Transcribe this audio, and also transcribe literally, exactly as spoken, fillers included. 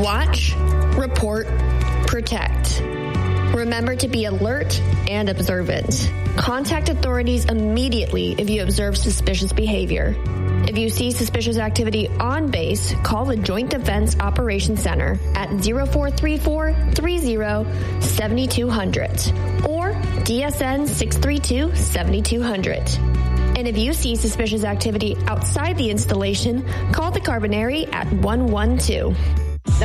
Watch, report, protect. Remember to be alert and observant. Contact authorities immediately if you observe suspicious behavior. If you see suspicious activity on base, call the Joint Defense Operations Center at zero four three four, three zero, seven two zero zero or D S N six three two, seven two zero zero. And if you see suspicious activity outside the installation, call the Carbonary at one one two.